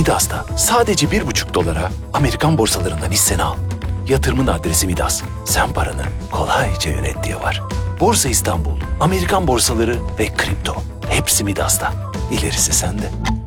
Midas'ta sadece 1,5 dolara Amerikan borsalarından hisseni al. Yatırımın adresi Midas. Sen paranı kolayca yönet diye var. Borsa İstanbul, Amerikan borsaları ve kripto. Hepsi Midas'ta. İlerisi sende.